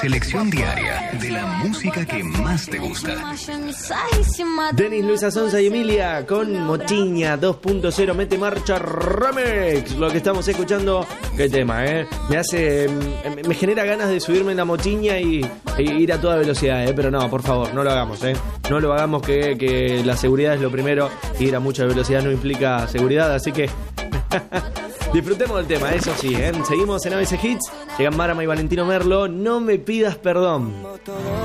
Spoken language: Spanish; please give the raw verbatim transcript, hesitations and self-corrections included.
selección diaria de la música que más te gusta. Denis, Luisa Sonza y Emilia con Mochiña dos punto cero, Mete Marcha Remix. Lo que estamos escuchando, qué tema, ¿eh? Me hace, me, me genera ganas de subirme en la mochiña y, e ir a toda velocidad, ¿eh? Pero no, por favor, no lo hagamos, ¿eh? No lo hagamos, que, que la seguridad es lo primero. Ir a mucha velocidad no implica seguridad, así que disfrutemos del tema, eso sí, ¿eh? Seguimos en A B C Hits. Llegan Marama y Valentino Merlo. No me pidas perdón.